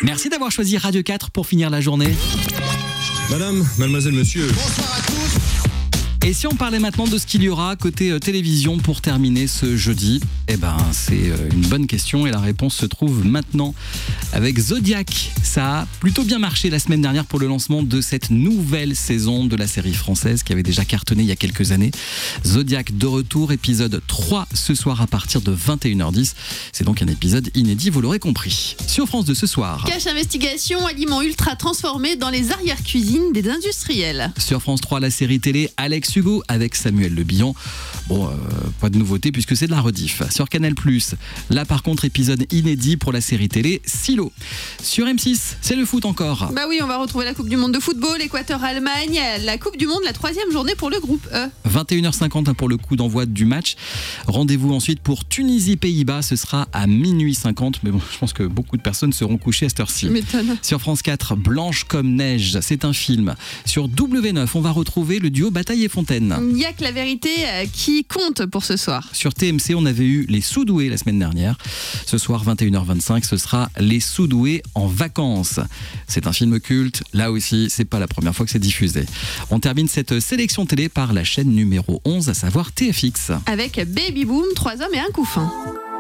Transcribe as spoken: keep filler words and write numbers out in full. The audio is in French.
Merci d'avoir choisi Radio quatre pour finir la journée. Madame, mademoiselle, monsieur. Bonsoir à tous. Et si on parlait maintenant de ce qu'il y aura côté euh, télévision pour terminer ce jeudi, eh ben c'est euh, une bonne question et la réponse se trouve maintenant avec Zodiac. Ça a plutôt bien marché la semaine dernière pour le lancement de cette nouvelle saison de la série française qui avait déjà cartonné il y a quelques années. Zodiac de retour, épisode trois ce soir à partir de vingt et une heures dix. C'est donc un épisode inédit, vous l'aurez compris. Sur France deux ce soir. Cache investigation, aliments ultra transformés dans les arrière-cuisines des industriels. Sur France trois, la série télé Alex Hugo avec Samuel Le Bihan. Bon, euh, pas de nouveauté puisque c'est de la rediff. Sur Canal plus, là par contre, épisode inédit pour la série télé Silo. Sur M six, c'est le foot encore. Bah oui, on va retrouver la Coupe du Monde de football, Équateur-Allemagne, la Coupe du Monde, la troisième journée pour le groupe E. vingt et une heures cinquante pour le coup d'envoi du match. Rendez-vous ensuite pour Tunisie-Pays-Bas, ce sera à minuit cinquante. Mais bon, je pense que beaucoup de personnes seront couchées à cette heure-ci. M'étonne. Sur France quatre, Blanche comme neige, c'est un film. Sur W neuf, on va retrouver le duo Bataille et Fontaine. Il n'y a que la vérité qui compte pour ce soir. Sur T M C, on avait eu Les Soudoués la semaine dernière. Ce soir, vingt et une heures vingt-cinq, ce sera Les Soudoués en vacances. C'est un film culte. Là aussi, c'est pas la première fois que c'est diffusé. On termine cette sélection télé par la chaîne numéro onze, à savoir T F X. Avec Baby Boom, trois hommes et un couffin.